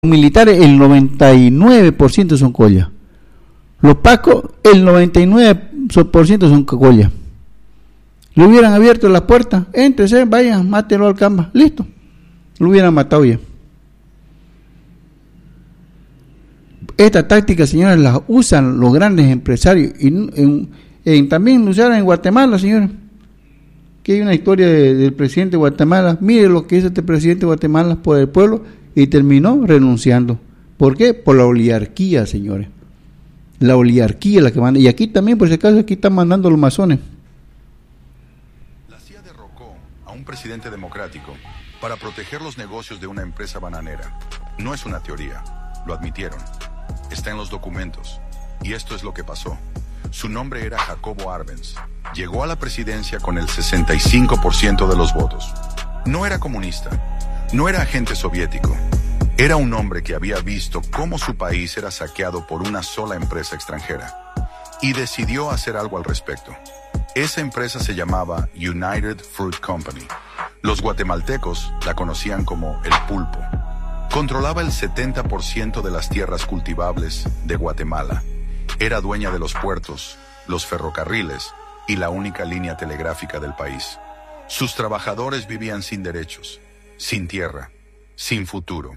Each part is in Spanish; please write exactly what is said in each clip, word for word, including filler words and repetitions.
militares, el noventa y nueve por ciento son collas. Los pacos, el noventa y nueve por ciento son collas. Le hubieran abierto las puertas, éntrese, vayan, mátelo al Camba, listo. Lo hubieran matado ya. Esta táctica, señores, la usan los grandes empresarios y en, en, también lo usaron en Guatemala, señores. Que hay una historia de, del presidente de Guatemala. Mire lo que hizo este presidente de Guatemala por el pueblo y terminó renunciando. ¿Por qué? Por la oligarquía, señores. La oligarquía es la que manda. Y aquí también, por si acaso, aquí están mandando los masones. La C I A derrocó a un presidente democrático para proteger los negocios de una empresa bananera. No es una teoría, lo admitieron. Está en los documentos. Y esto es lo que pasó. Su nombre era Jacobo Arbenz. Llegó a la presidencia con el sesenta y cinco por ciento de los votos. No era comunista, no era agente soviético. Era un hombre que había visto cómo su país era saqueado por una sola empresa extranjera y decidió hacer algo al respecto. Esa empresa se llamaba United Fruit Company. Los guatemaltecos la conocían como el Pulpo. Controlaba el setenta por ciento de las tierras cultivables de Guatemala. Era dueña de los puertos, los ferrocarriles y la única línea telegráfica del país. Sus trabajadores vivían sin derechos, sin tierra, sin futuro.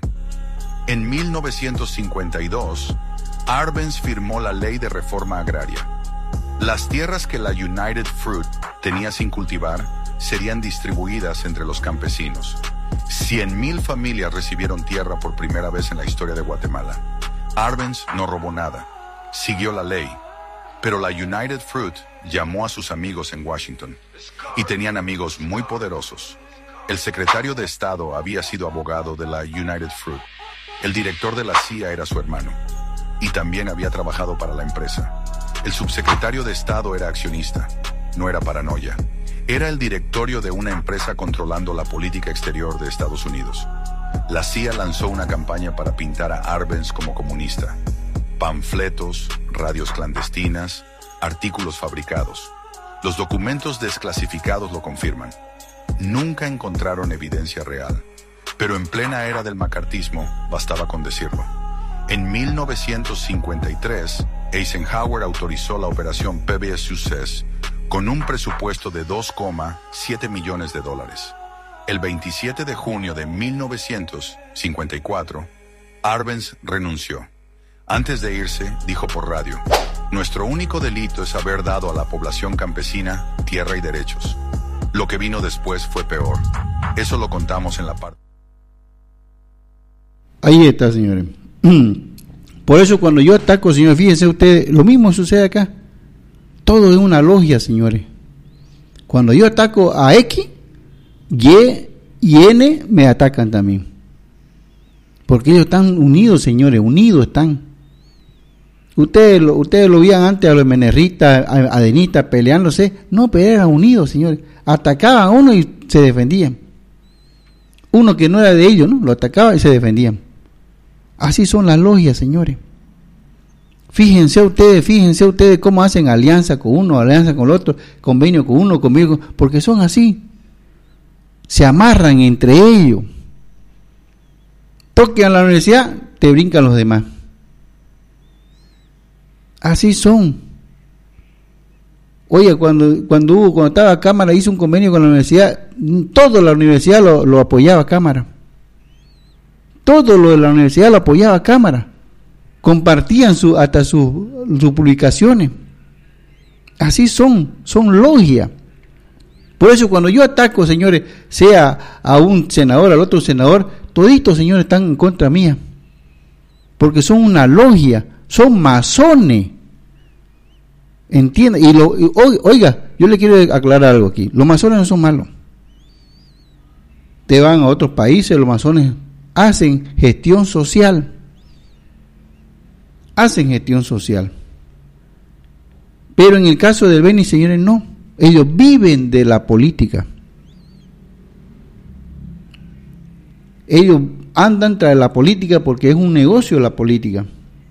En mil novecientos cincuenta y dos, Arbenz firmó la ley de reforma agraria. Las tierras que la United Fruit tenía sin cultivar serían distribuidas entre los campesinos. Cien mil familias recibieron tierra por primera vez en la historia de Guatemala. Arbenz no robó nada, siguió la ley, pero la United Fruit llamó a sus amigos en Washington, y tenían amigos muy poderosos. El secretario de Estado había sido abogado de la United Fruit. El director de la C I A era su hermano, y también había trabajado para la empresa. El subsecretario de Estado era accionista, no era paranoia. Era el directorio de una empresa controlando la política exterior de Estados Unidos. La C I A lanzó una campaña para pintar a Arbenz como comunista. Panfletos, radios clandestinas, artículos fabricados. Los documentos desclasificados lo confirman. Nunca encontraron evidencia real, pero en plena era del macartismo bastaba con decirlo. En mil novecientos cincuenta y tres, Eisenhower autorizó la operación P B S Success con un presupuesto de dos coma siete millones de dólares. El veintisiete de junio de mil novecientos cincuenta y cuatro, Arbenz renunció. Antes de irse, dijo por radio: nuestro único delito es haber dado a la población campesina tierra y derechos. Lo que vino después fue peor. Eso lo contamos en la parte. Ahí está, señores. Por eso cuando yo ataco, señores, fíjense ustedes, lo mismo sucede acá. Todo es una logia, señores. Cuando yo ataco a X, Y y N me atacan también. Porque ellos están unidos, señores, unidos están. Ustedes lo, ustedes lo veían antes a los menerristas, a, a Denita peleándose. No, pero eran unidos, señores. Atacaban a uno y se defendían. Uno que no era de ellos, ¿no? Lo atacaba y se defendían. Así son las logias, señores. Fíjense ustedes, fíjense ustedes cómo hacen alianza con uno, alianza con el otro, convenio con uno, conmigo, porque son así. Se amarran entre ellos. Toquen a la universidad, te brincan los demás. Así son. Oye, cuando cuando hubo, cuando estaba Cámara, hizo un convenio con la universidad, toda la universidad lo, lo apoyaba a Cámara. Todo lo de la universidad lo apoyaba a Cámara. Compartían su, hasta sus su publicaciones. Así son, son logia. Por eso cuando yo ataco, señores, sea a un senador, al otro senador, toditos, señores, están en contra mía. Porque son una logia, son masones. Entienda, y lo, y, oiga, yo le quiero aclarar algo aquí. Los masones no son malos. Te van a otros países, los masones hacen gestión social. Hacen gestión social. Pero en el caso del Beni, señores, no. Ellos viven de la política. Ellos andan tras la política porque es un negocio la política.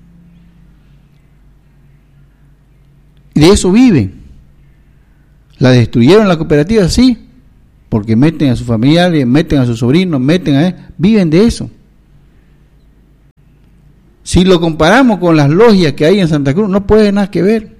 Y de eso viven. La destruyeron la cooperativa, sí, porque meten a sus familiares, meten a sus sobrinos, meten a él, viven de eso. Si lo comparamos con las logias que hay en Santa Cruz, no puede nada que ver.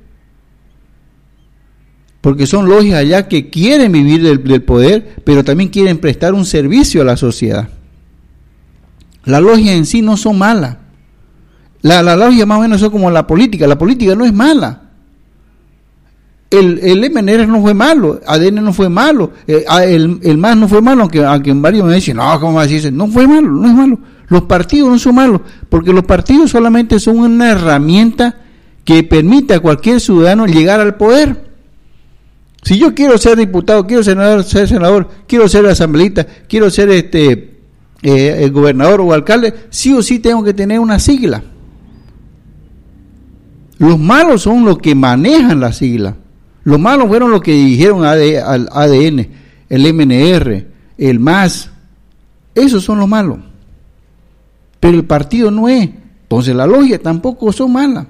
Porque son logias allá que quieren vivir del, del poder, pero también quieren prestar un servicio a la sociedad. Las logias en sí no son malas. La, la logia más o menos son como la política. La política no es mala. El, el M N R no fue malo, A D N no fue malo, el, el, el M A S no fue malo, aunque, aunque en varios me dicen, no, ¿cómo va a decirse? No fue malo, no es malo. Los partidos no son malos, porque los partidos solamente son una herramienta que permite a cualquier ciudadano llegar al poder. Si yo quiero ser diputado, quiero senador, ser senador, quiero ser asambleísta, quiero ser este eh, el gobernador o alcalde, sí o sí tengo que tener una sigla. Los malos son los que manejan la sigla. Los malos fueron los que dijeron al A D N, el M N R, el M A S. Esos son los malos. Pero el partido no es. Entonces la logia tampoco son malas.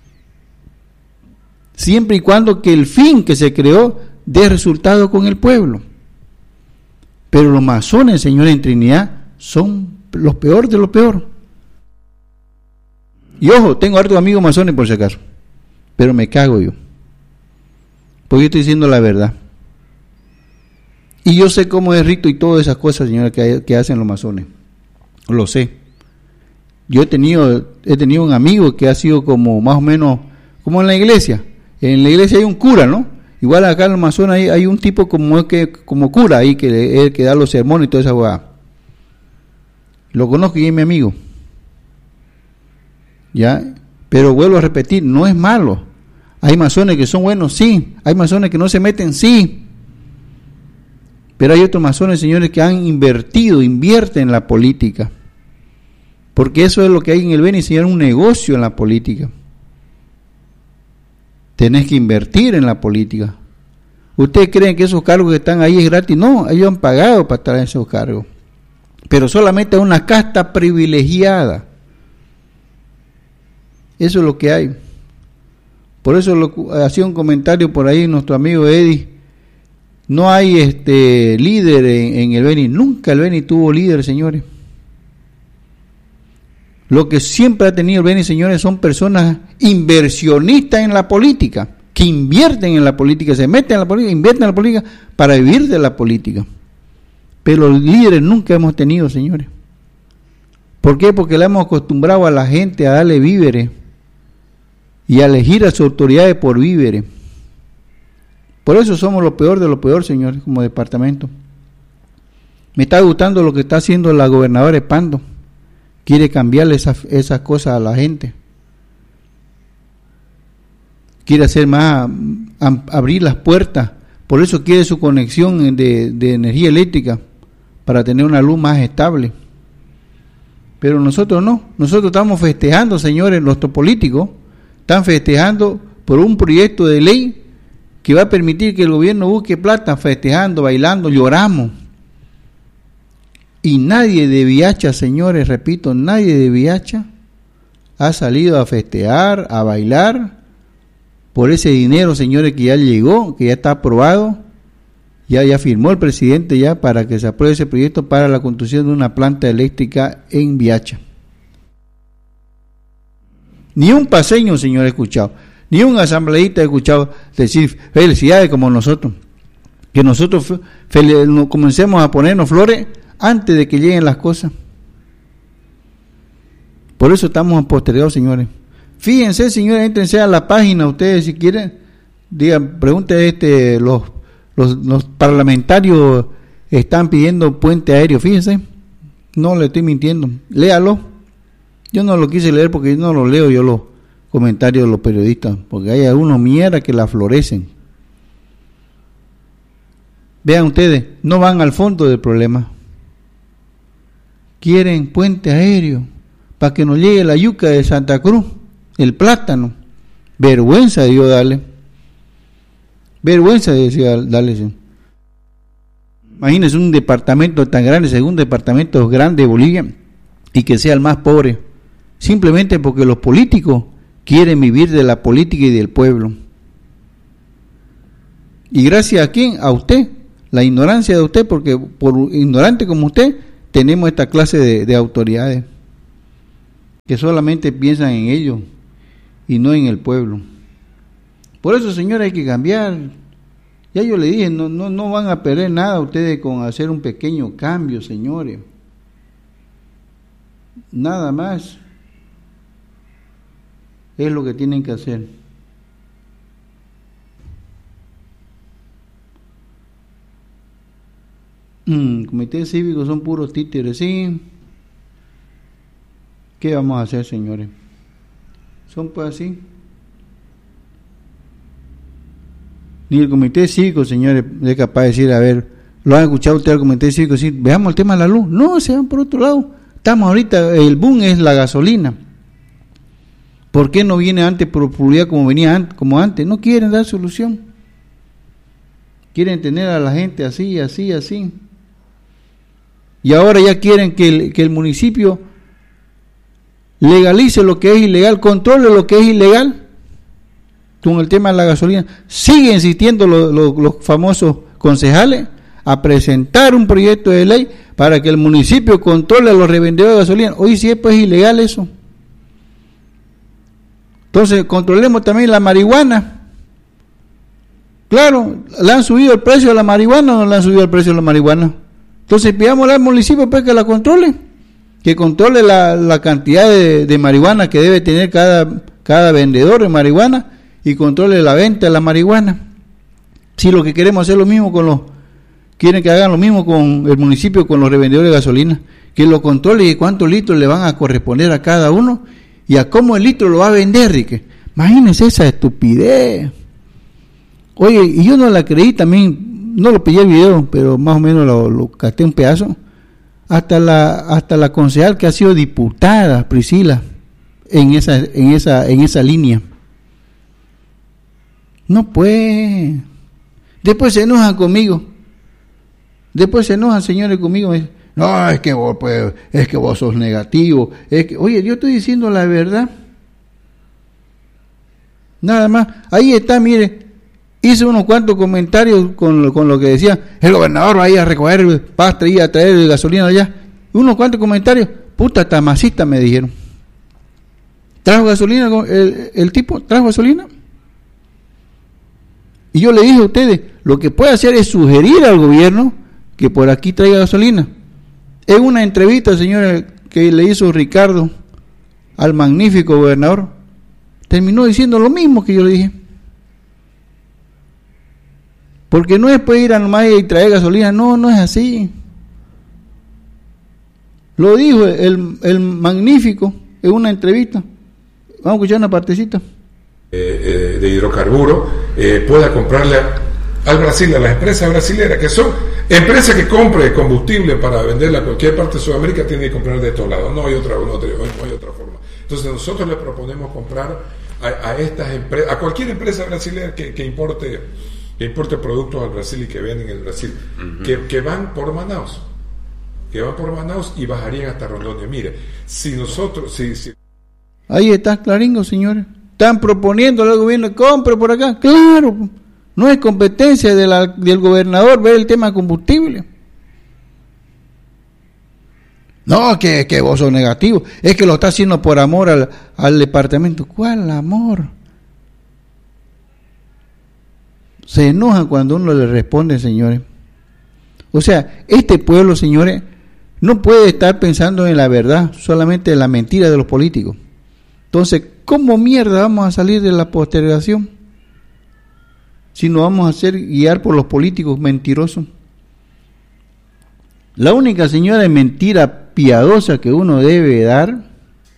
Siempre y cuando que el fin que se creó dé resultado con el pueblo. Pero los masones, señores, en Trinidad son los peores de lo peor. Y ojo, tengo hartos amigos masones por si acaso, pero me cago yo. Porque yo estoy diciendo la verdad. Y yo sé cómo es rito y todas esas cosas, señores, que, que hacen los masones. Lo sé. Yo he tenido, he tenido un amigo que ha sido como más o menos, como en la iglesia. En la iglesia hay un cura, ¿no? Igual acá en los masones hay, hay un tipo como que como cura ahí, que es que da los sermones y toda esa hueá. Lo conozco y es mi amigo. ¿Ya? Pero vuelvo a repetir, no es malo. Hay masones que son buenos, sí. Hay masones que no se meten, sí. Pero hay otros masones, señores, que han invertido, invierten en la política. Porque eso es lo que hay en el Beni, señor, un negocio en la política. Tenés que invertir en la política. ¿Ustedes creen que esos cargos que están ahí es gratis? No, ellos han pagado para estar en esos cargos. Pero solamente a una casta privilegiada. Eso es lo que hay. Por eso lo, hacía un comentario por ahí nuestro amigo Eddie. No hay este líder en, en el Beni. Nunca el Beni tuvo líder, señores. Lo que siempre ha tenido el Beni, señores, son personas inversionistas en la política, que invierten en la política, se meten en la política, invierten en la política para vivir de la política. Pero los líderes nunca hemos tenido, señores. ¿Por qué? Porque le hemos acostumbrado a la gente a darle víveres y a elegir a sus autoridades por víveres. Por eso somos lo peor de lo peor, señores, como departamento. Me está gustando lo que está haciendo la gobernadora Espando. Quiere cambiarle esas, esas cosas a la gente. Quiere hacer más, a, abrir las puertas. Por eso quiere su conexión de, de energía eléctrica, para tener una luz más estable. Pero nosotros no. Nosotros estamos festejando, señores, nuestros políticos están festejando por un proyecto de ley que va a permitir que el gobierno busque plata, festejando, bailando, lloramos. Y nadie de Viacha, señores, repito, nadie de Viacha ha salido a festejar, a bailar por ese dinero, señores, que ya llegó, que ya está aprobado, ya, ya firmó el presidente ya para que se apruebe ese proyecto para la construcción de una planta eléctrica en Viacha. Ni un paseño, señor, he escuchado, ni un asambleísta he escuchado decir felicidades como nosotros, que nosotros fel- comencemos a ponernos flores antes de que lleguen las cosas. Por eso estamos postergados, señores. Fíjense, señores, éntrense a la página ustedes si quieren, digan, pregunten este, los, los, los parlamentarios están pidiendo puente aéreo, fíjense, no le estoy mintiendo, léalo. Yo no lo quise leer porque yo no lo leo yo los comentarios de los periodistas, porque hay algunos mierda que la florecen. Vean ustedes, no van al fondo del problema. Quieren puente aéreo para que nos llegue la yuca de Santa Cruz, el plátano. Vergüenza de Dios darle. Vergüenza de Dios darle. Imagínense un departamento tan grande, segundo departamento grande de Bolivia, y que sea el más pobre, simplemente porque los políticos quieren vivir de la política y del pueblo. ¿Y gracias a quién? A usted. La ignorancia de usted, porque por ignorante como usted tenemos esta clase de, de autoridades. que solamente piensan en ellos y no en el pueblo. Por eso, señores, hay que cambiar. Ya yo le dije, no, no, no van a perder nada ustedes con hacer un pequeño cambio, señores. Nada más es lo que tienen que hacer. Mm, comités cívicos son puros títeres, sí. ¿Qué vamos a hacer, señores? Son pues así. Ni el comité cívico, señores, es capaz de decir, a ver, ¿lo han escuchado usted al comité cívico decir, veamos el tema de la luz? No, se van por otro lado. Estamos ahorita, el boom es la gasolina. ¿Por qué no viene antes por publicidad como venía antes, como antes? No quieren dar solución. Quieren tener a la gente así, así, así. Y ahora ya quieren que el, que el municipio legalice lo que es ilegal, controle lo que es ilegal con el tema de la gasolina. Sigue insistiendo los, los, los famosos concejales a presentar un proyecto de ley para que el municipio controle a los revendedores de gasolina. Hoy sí es pues ilegal eso. Entonces controlemos también la marihuana. Claro, ¿le han subido el precio de la marihuana o no le han subido el precio de la marihuana? Entonces pidámosle al municipio pues que la controle, que controle la, la cantidad de, de marihuana que debe tener cada, cada vendedor de marihuana y controle la venta de la marihuana. Si lo que queremos hacer lo mismo con los, quieren que hagan lo mismo con el municipio, con los revendedores de gasolina, que lo controle y cuántos litros le van a corresponder a cada uno y a cómo el litro lo va a vender, Rique. Imagínense esa estupidez. Oye, y yo no la creí también. No lo pillé el video, pero más o menos lo, lo capté un pedazo. Hasta la hasta la concejal que ha sido diputada, Priscila, en esa en esa en esa línea. No puede. Después se enojan conmigo. Después se enojan, señores, conmigo. No, es que vos pues, es que vos sos negativo. Es que, oye, yo estoy diciendo la verdad. Nada más. Ahí está, mire. Hice unos cuantos comentarios con, con lo que decía el gobernador va a ir a recoger pasta y a traer gasolina allá. Unos cuantos comentarios, puta tamasista me dijeron. ¿Trajo gasolina? El, el tipo trajo gasolina. Y yo le dije a ustedes, lo que puede hacer es sugerir al gobierno que por aquí traiga gasolina. En una entrevista, señores, que le hizo Ricardo al magnífico gobernador, terminó diciendo lo mismo que yo le dije. Porque no es pues ir a nomás y traer gasolina, no, no es así. Lo dijo el, el magnífico en una entrevista. Vamos a escuchar una partecita. Eh, eh, de hidrocarburo, eh, pueda comprarle al Brasil, a las empresas brasileñas, que son empresas que compren combustible para venderla a cualquier parte de Sudamérica, tienen que comprar de estos lados, no hay otra, no, no hay otra forma. Entonces nosotros le proponemos comprar a, a estas empresas, a cualquier empresa brasileña que, que importe que importe productos al Brasil y que venden en el Brasil, uh-huh. que, que van por Manaus, que van por Manaus y bajarían hasta Rondônia. Mire, si nosotros... Si, si... Ahí está, claringo, señores. Están proponiendo al gobierno, compre por acá. Claro, no es competencia de la, del gobernador ver el tema de combustible. No, que, que vos sos negativo. Es que lo está haciendo por amor al, al departamento. ¿Cuál amor? Se enoja cuando uno le responde, señores. O sea, este pueblo, señores, no puede estar pensando en la verdad, solamente en la mentira de los políticos. Entonces, ¿cómo mierda vamos a salir de la postergación si nos vamos a hacer guiar por los políticos mentirosos? La única, señora, mentira piadosa que uno debe dar,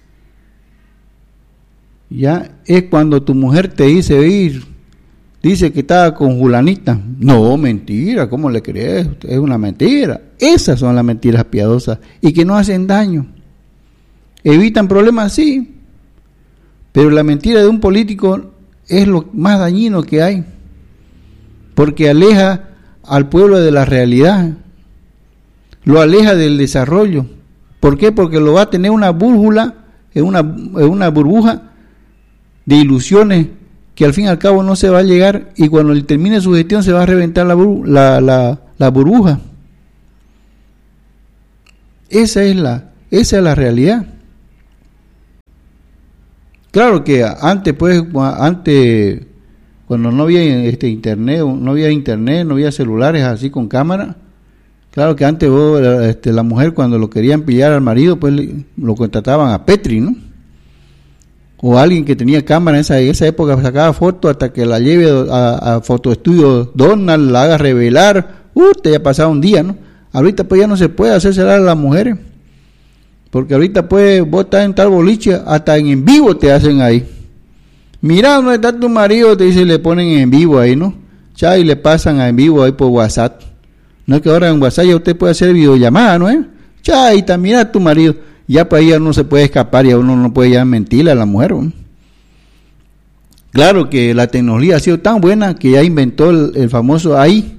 ya, es cuando tu mujer te dice ir. Dice que estaba con Julanita. No, mentira, ¿cómo le crees? Es una mentira. Esas son las mentiras piadosas y que no hacen daño. ¿Evitan problemas? Sí. Pero la mentira de un político es lo más dañino que hay. Porque aleja al pueblo de la realidad. Lo aleja del desarrollo. ¿Por qué? Porque lo va a tener una búrjula, en una, en una burbuja de ilusiones que al fin y al cabo no se va a llegar, y cuando termine su gestión se va a reventar la, la, la, la burbuja. Esa es la, esa es la realidad. Claro que antes, pues, antes, cuando no había este internet, no había internet, no había celulares así con cámara, claro que antes vos, este, la mujer cuando lo querían pillar al marido, pues lo contrataban a Petri, ¿no? O alguien que tenía cámara en esa, en esa época sacaba fotos hasta que la lleve a, a fotoestudio Donald, la haga revelar, uh, te ya pasaba un día, ¿no? Ahorita pues ya no se puede hacer celar a las mujeres, porque ahorita pues vos estás en tal boliche, hasta en, en vivo te hacen ahí. Mira, ¿dónde está tu marido? Te dice, le ponen en vivo ahí, ¿no? Ya, y le pasan en vivo ahí por WhatsApp. No es que ahora en WhatsApp ya usted puede hacer videollamada, ¿no es? Eh? Ya, ahí está, mira a tu marido. Ya para ahí ya no se puede escapar, ya uno no puede ya mentirle a la mujer, ¿no? Claro que la tecnología ha sido tan buena que ya inventó el, el famoso A I,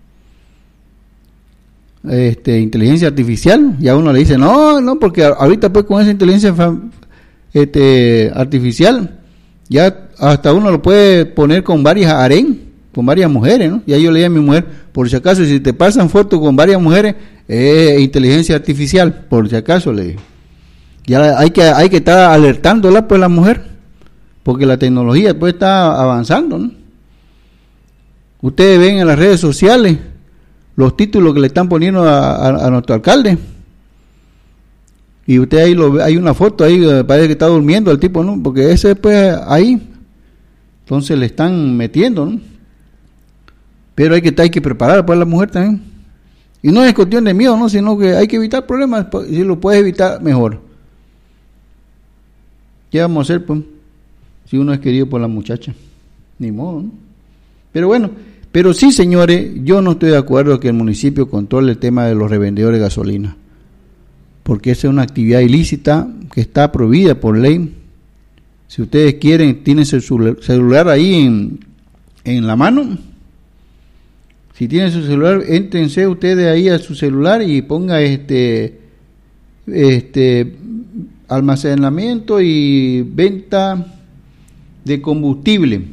este, inteligencia artificial. Ya uno le dice, no, no, porque ahorita pues con esa inteligencia este, artificial, ya hasta uno lo puede poner con varias harén, con varias mujeres, ¿no? Ya yo le dije a mi mujer, por si acaso, si te pasan fotos con varias mujeres, es eh, inteligencia artificial, por si acaso le dije. Ya hay que hay que estar alertándola pues la mujer, porque la tecnología pues está avanzando, ¿no? Ustedes ven en las redes sociales los títulos que le están poniendo a, a, a nuestro alcalde, y usted ahí lo ve, hay una foto ahí, parece que está durmiendo el tipo, ¿no? Porque ese pues ahí, entonces le están metiendo, ¿no? Pero hay que hay que preparar para la mujer también, y no es cuestión de miedo, ¿no? Sino que hay que evitar problemas, si lo puedes evitar mejor. ¿Qué vamos a hacer, pues? Si uno es querido por la muchacha, ni modo, ¿no? Pero bueno, pero sí, señores, yo no estoy de acuerdo que el municipio controle el tema de los revendedores de gasolina, porque esa es una actividad ilícita que está prohibida por ley. Si ustedes quieren, tienen su celular ahí en, en la mano. Si tienen su celular, éntrense ustedes ahí a su celular y ponga este, este almacenamiento y venta de combustible.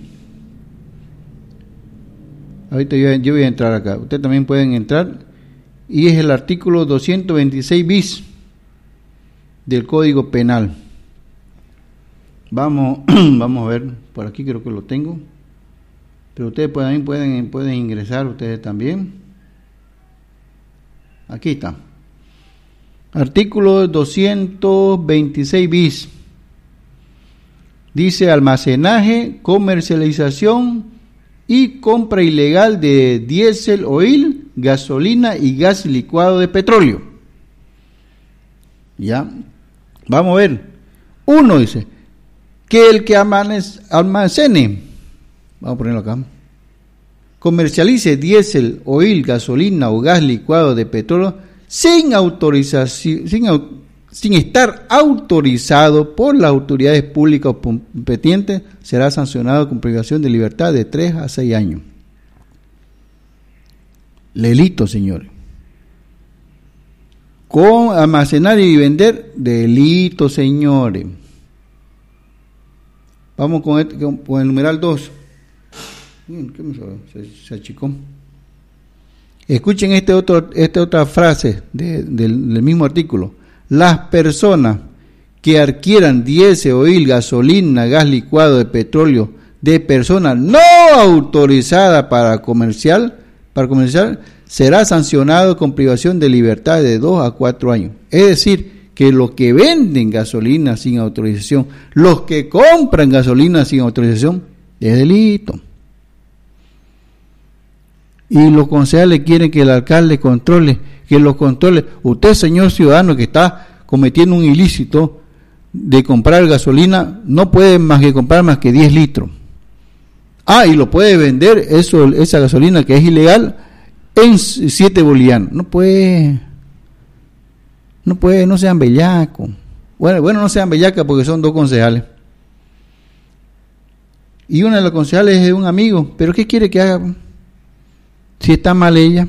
Ahorita yo, yo voy a entrar acá. Ustedes también pueden entrar. Y es el artículo doscientos veintiséis bis del Código Penal. Vamos, vamos a ver. Por aquí creo que lo tengo. Pero ustedes también pueden, pueden ingresar, ustedes también. Aquí está. Artículo doscientos veintiséis bis. Dice almacenaje, comercialización y compra ilegal de diésel, oil, gasolina y gas licuado de petróleo. Ya. Vamos a ver. Uno dice que el que almacene, vamos a ponerlo acá, comercialice diésel, oil, gasolina o gas licuado de petróleo sin autorización, sin, sin estar autorizado por las autoridades públicas o competentes, será sancionado con privación de libertad de tres a seis años. Delito, señores. Con almacenar y vender, delito, señores. Vamos con, este, con el numeral dos. ¿Qué me se, se achicó? Escuchen este otro, esta otra frase de, de, del mismo artículo. Las personas que adquieran diésel, oil, gasolina, gas licuado de petróleo de personas no autorizadas para comercial, para comercial, será sancionado con privación de libertad de dos a cuatro años. Es decir, que los que venden gasolina sin autorización, los que compran gasolina sin autorización, es delito. Y los concejales quieren que el alcalde controle, que los controle. Usted, señor ciudadano, que está cometiendo un ilícito de comprar gasolina, no puede más que comprar más que diez litros. Ah, y lo puede vender, eso, esa gasolina que es ilegal, en siete bolivianos. No puede, no puede, no sean bellacos. Bueno, bueno, no sean bellacas porque son dos concejales. Y una de los concejales es un amigo, pero ¿qué quiere que haga? Si está mal ella.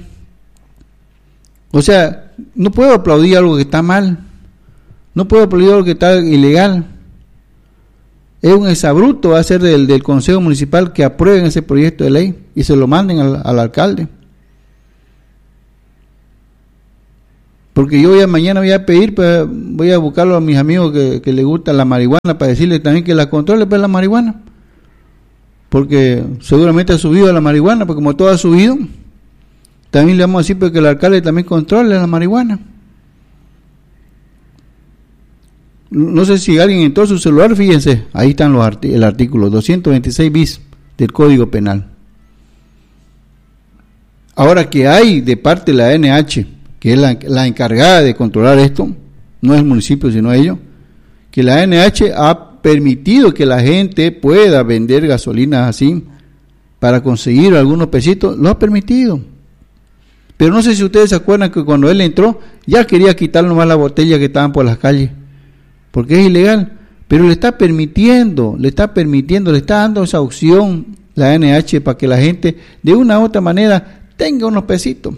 O sea, no puedo aplaudir algo que está mal. No puedo aplaudir algo que está ilegal. Es un exabruto hacer del, del Consejo Municipal que aprueben ese proyecto de ley y se lo manden al, al alcalde. Porque yo voy a, mañana voy a pedir, pues, voy a buscarlo a mis amigos que, que les gusta la marihuana para decirles también que la controle, pues, la marihuana. Porque seguramente ha subido la marihuana, porque como todo ha subido, también le vamos a decir pues, que el alcalde también controle la marihuana. No sé si alguien entró a su celular, fíjense, ahí están los arti- el artículo doscientos veintiséis bis del Código Penal. Ahora que hay de parte de la A N H, que es la, la encargada de controlar esto, no es el municipio sino ellos, que la A N H ha permitido que la gente pueda vender gasolinas así para conseguir algunos pesitos, lo ha permitido. Pero no sé si ustedes se acuerdan que cuando él entró ya quería quitar nomás la botella que estaban por las calles, porque es ilegal, pero le está permitiendo, le está permitiendo, le está dando esa opción la A N H para que la gente de una u otra manera tenga unos pesitos.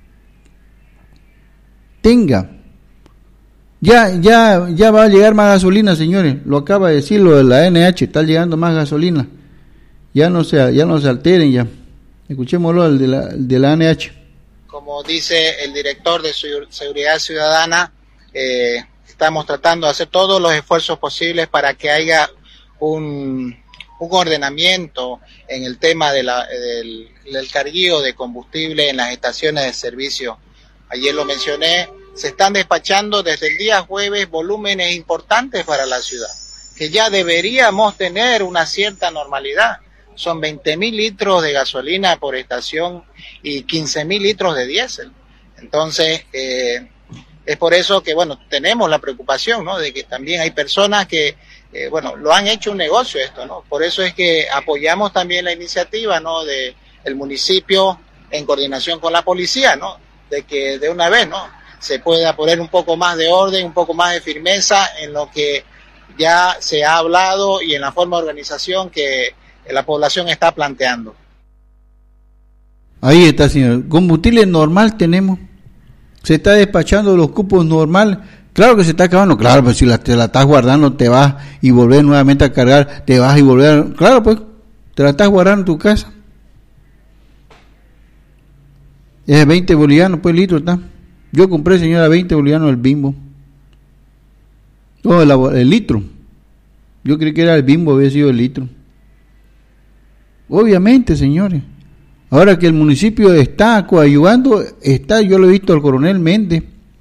Tenga. Ya, ya, ya va a llegar más gasolina, señores. Lo acaba de decir lo de la A N H, está llegando más gasolina. Ya no se, ya no se alteren ya. Escuchémoslo el de la, el de la A N H. Como dice el director de Seguridad Ciudadana, eh, estamos tratando de hacer todos los esfuerzos posibles para que haya un, un ordenamiento en el tema de la, del, del carguío de combustible en las estaciones de servicio. Ayer lo mencioné. Se están despachando desde el día jueves volúmenes importantes para la ciudad, que ya deberíamos tener una cierta normalidad. Son veinte mil litros de gasolina por estación y quince mil litros de diésel. Entonces, eh, es por eso que, bueno, tenemos la preocupación, ¿no?, de que también hay personas que, eh, bueno, lo han hecho un negocio esto, ¿no? Por eso es que apoyamos también la iniciativa, ¿no?, de el municipio en coordinación con la policía, ¿no?, de que de una vez, ¿no?, se pueda poner un poco más de orden, un poco más de firmeza en lo que ya se ha hablado y en la forma de organización que la población está planteando. Ahí está, señor. Combustible normal tenemos. Se está despachando los cupos normal. Claro que se está acabando. Claro, pues si la, te la estás guardando, te vas y volver nuevamente a cargar, te vas y volver. A... Claro, pues, te la estás guardando en tu casa. Es veinte bolivianos, pues, litro está. Yo compré, señora, veinte bolivianos el Bimbo. Oh, el, el litro. Yo creí que era el Bimbo, había sido el litro. Obviamente, señores. Ahora que el municipio está coadyuvando, está, yo lo he visto al coronel Méndez,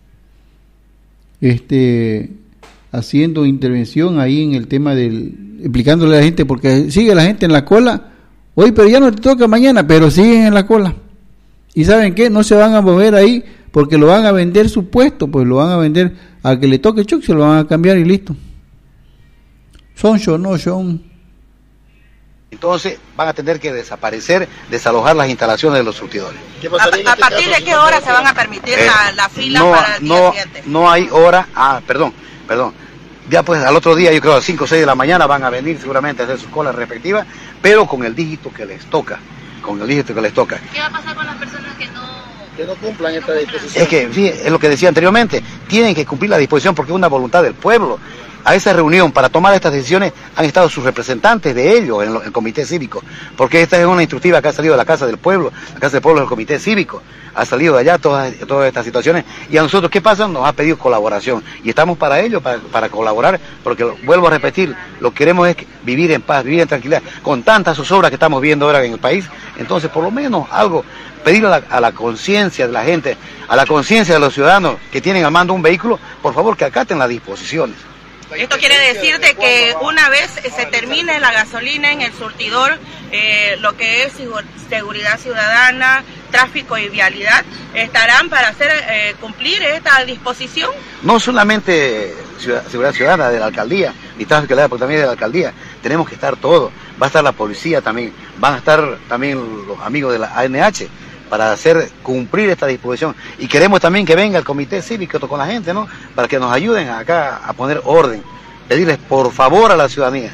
este, haciendo intervención ahí en el tema del, explicándole a la gente, porque sigue la gente en la cola. Oye, pero ya no te toca mañana, pero siguen en la cola. ¿Y saben qué? No se van a mover ahí, porque lo van a vender su puesto, pues lo van a vender al que le toque chuc, se lo van a cambiar y listo. Son yo, no son. Entonces van a tener que desaparecer, desalojar las instalaciones de los surtidores. ¿A, a partir de qué hora se van a permitir eh, la, la fila no, para el día no, siguiente? No hay hora, ah, perdón, perdón. Ya pues al otro día, yo creo a las cinco o seis de la mañana van a venir seguramente a hacer sus colas respectivas, pero con el dígito que les toca, con el dígito que les toca. ¿Qué va a pasar con las personas que no... que no cumplan esta disposición? Es que, sí, es lo que decía anteriormente, tienen que cumplir la disposición porque es una voluntad del pueblo. A esa reunión, para tomar estas decisiones, han estado sus representantes de ellos en el comité cívico, porque esta es una instructiva que ha salido de la Casa del Pueblo, la Casa del Pueblo del comité cívico, ha salido de allá todas, todas estas situaciones, y a nosotros, ¿qué pasa? Nos ha pedido colaboración, y estamos para ello, para, para colaborar, porque vuelvo a repetir, lo que queremos es vivir en paz, vivir en tranquilidad, con tantas zozobras que estamos viendo ahora en el país, entonces por lo menos algo, pedirle a la, a la conciencia de la gente, a la conciencia de los ciudadanos que tienen al mando un vehículo, por favor que acaten las disposiciones. Esto quiere decir de que una vez se termine la gasolina en el surtidor, eh, lo que es seguridad ciudadana, tráfico y vialidad, estarán para hacer eh, cumplir esta disposición. No solamente ciudad, seguridad ciudadana de la alcaldía, ni tráfico y vialidad, pero también de la alcaldía. Tenemos que estar todos. Va a estar la policía también, van a estar también los amigos de la A N H para hacer cumplir esta disposición. Y queremos también que venga el comité cívico con la gente, ¿no?, para que nos ayuden acá a poner orden. Pedirles por favor a la ciudadanía.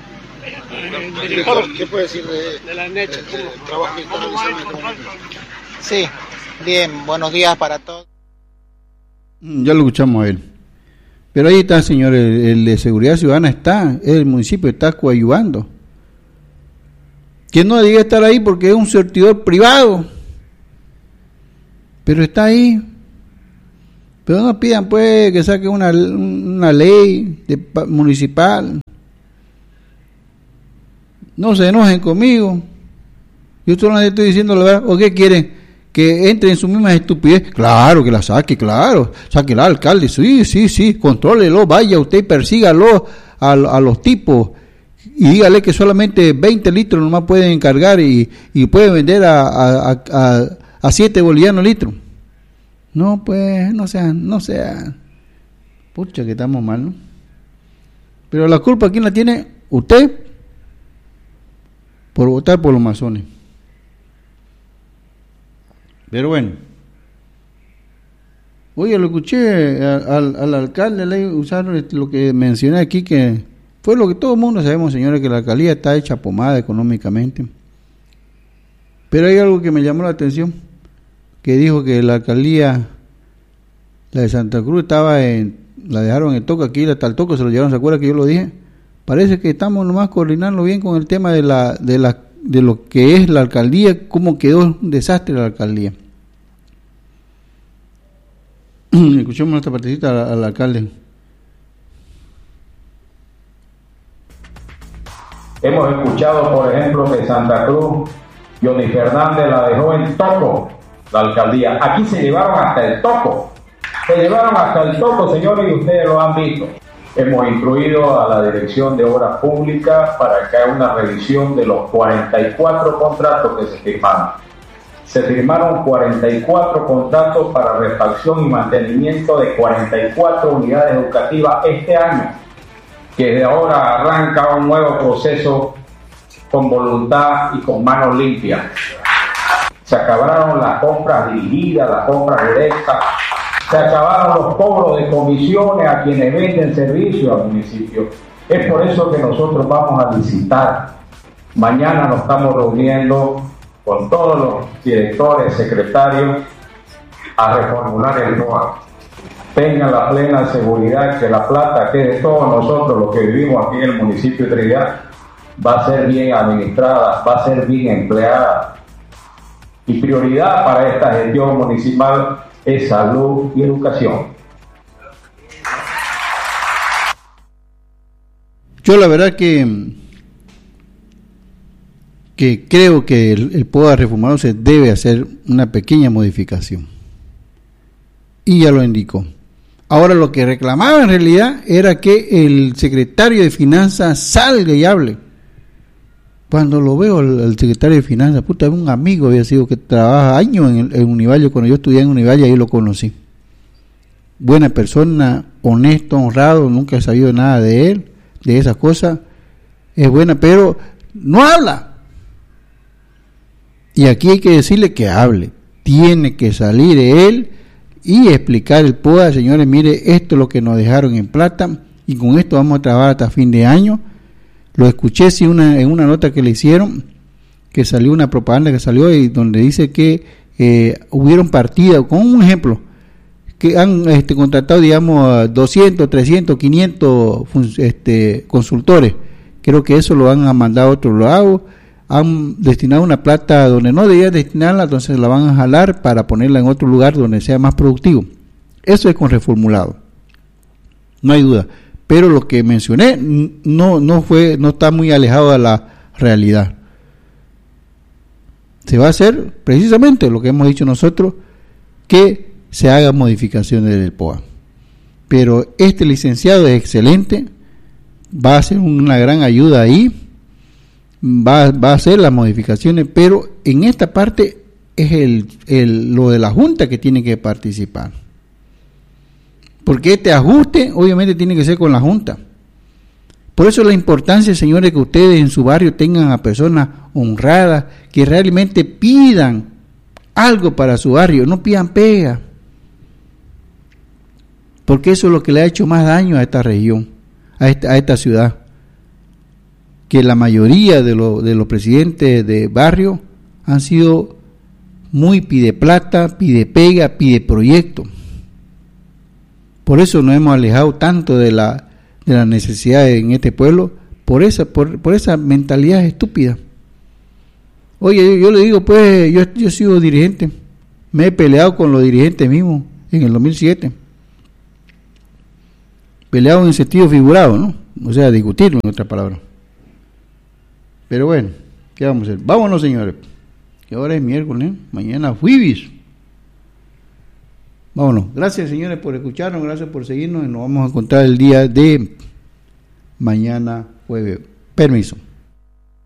¿Qué puede decir de, de la N H? ¿Cómo trabajo y cómo Sí, bien, buenos días para todos. Ya lo escuchamos a él. Pero ahí está, señor, el, el de Seguridad Ciudadana está, el municipio está coadyuvando. Que no debe estar ahí porque es un surtidor privado. Pero está ahí. Pero no pidan pues que saquen una, una ley de, municipal. No se enojen conmigo. Yo solamente estoy diciendo la verdad. ¿O qué quieren? Que entre en su misma estupidez. Claro, que la saque, claro. Sáquela al alcalde. Sí, sí, sí. Contrólelo. Vaya usted y persígalo a, a los tipos. Y dígale que solamente veinte litros nomás pueden encargar y, y pueden vender a, a, a, a siete bolivianos litros. No, pues, no sean, no sean. Pucha, que estamos mal, ¿no? Pero la culpa, ¿quién la tiene? Usted, por votar por los masones. Pero bueno, oye, lo escuché al, al alcalde, le usar lo que mencioné aquí, que fue lo que todo el mundo sabemos, señores, que la alcaldía está hecha pomada económicamente. Pero hay algo que me llamó la atención, que dijo que la alcaldía, la de Santa Cruz, estaba en, la dejaron en el toque, aquí hasta el toque se lo llevaron, ¿se acuerda que yo lo dije? Parece que estamos nomás coordinando bien con el tema de la, de la, de lo que es la alcaldía, cómo quedó un desastre la alcaldía. Escuchemos nuestra partecita al, al alcalde. Hemos escuchado, por ejemplo, que Santa Cruz, Johnny Fernández la dejó en toco, la alcaldía. Aquí se llevaron hasta el toco. Se llevaron hasta el toco, señores, y ustedes lo han visto. Hemos incluido a la Dirección de Obras Públicas para que haga una revisión de los cuarenta y cuatro contratos que se firmaron. Se firmaron cuarenta y cuatro contratos para refacción y mantenimiento de cuarenta y cuatro unidades educativas este año, que de ahora arranca un nuevo proceso con voluntad y con manos limpias. Se acabaron las compras dirigidas, las compras directas, se acabaron los cobros de comisiones a quienes venden servicios al municipio. Es por eso que nosotros vamos a licitar. Mañana nos estamos reuniendo con todos los directores, secretarios, a reformular el P O A. Tengan la plena seguridad que la plata que de todos nosotros los que vivimos aquí en el municipio de Trinidad va a ser bien administrada, va a ser bien empleada. Y prioridad para esta gestión municipal es salud y educación. Yo la verdad que que creo que el, el P O A reformado se debe hacer una pequeña modificación. Y ya lo indicó. Ahora lo que reclamaba en realidad era que el secretario de Finanzas salga y hable. Cuando lo veo el, el secretario de Finanzas, puta, un amigo había sido que trabaja años en, en Univalle, cuando yo estudié en Univalle ahí lo conocí. Buena persona, honesto, honrado, nunca he sabido nada de él, de esas cosas. Es buena, pero no habla. Y aquí hay que decirle que hable. Tiene que salir él y explicar el P O A, señores, mire, esto es lo que nos dejaron en plata y con esto vamos a trabajar hasta fin de año. Lo escuché sí, una, en una nota que le hicieron, que salió una propaganda que salió y donde dice que eh, hubieron partidas, con un ejemplo, que han este, contratado, digamos, doscientos, trescientos, quinientos este, consultores. Creo que eso lo han mandado a otro lado, han destinado una plata donde no debía destinarla, entonces la van a jalar para ponerla en otro lugar donde sea más productivo. Eso es con reformulado, no hay duda. Pero lo que mencioné no no fue no está muy alejado de la realidad. Se va a hacer precisamente lo que hemos dicho nosotros, que se hagan modificaciones del P O A. Pero este licenciado es excelente, va a ser una gran ayuda ahí, va, va a hacer las modificaciones, pero en esta parte es el, el lo de la Junta que tiene que participar. Porque este ajuste obviamente tiene que ser con la Junta. Por eso la importancia, señores, que ustedes en su barrio tengan a personas honradas, que realmente pidan algo para su barrio, no pidan pega. Porque eso es lo que le ha hecho más daño a esta región, a esta, a esta ciudad. Que la mayoría de, lo, de los presidentes de barrio han sido muy pide plata, pide pega, pide proyecto. Por eso nos hemos alejado tanto de la de las necesidades en este pueblo, por esa por, por esa mentalidad estúpida. Oye, yo, yo le digo, pues, yo, yo he sido dirigente, me he peleado con los dirigentes mismos en el dos mil siete, peleado en sentido figurado, ¿no? O sea, discutirlo en otra palabra. Pero bueno, ¿qué vamos a hacer? Vámonos, señores, que ahora es miércoles, ¿eh? Mañana jueves. Vámonos. Gracias, señores, por escucharnos, gracias por seguirnos y nos vamos a encontrar el día de mañana jueves. Permiso.